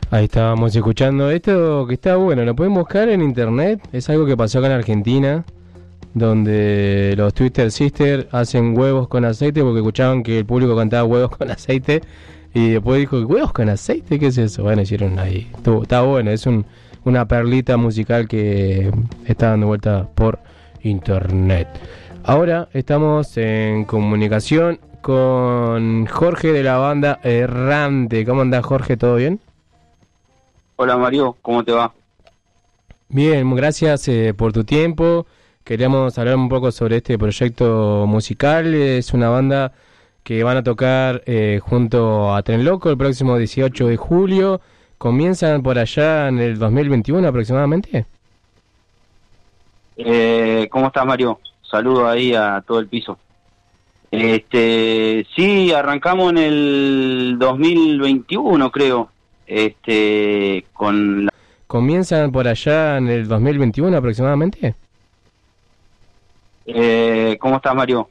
Ahí estábamos escuchando esto que está bueno, lo pueden buscar en internet, es algo que pasó acá en Argentina, donde los Twister Sisters hacen huevos con aceite porque escuchaban que el público cantaba huevos con aceite y después dijo, ¿huevos con aceite? ¿Qué es eso? Bueno, hicieron ahí, está bueno, es una perlita musical que está dando vuelta por internet. Ahora estamos en comunicación con Jorge de la banda Errante. ¿Cómo andás, Jorge? ¿Todo bien? Hola Mario, ¿cómo te va? Bien, gracias por tu tiempo. Queríamos hablar un poco sobre este proyecto musical. Es una banda que van a tocar junto a Tren Loco el próximo 18 de julio. ¿Comienzan por allá en el 2021 aproximadamente? ¿Cómo estás Mario? Saludo ahí a todo el piso. Sí, arrancamos en el 2021 creo. Con la... ¿Comienzan por allá en el 2021 aproximadamente? ¿Cómo estás Mario?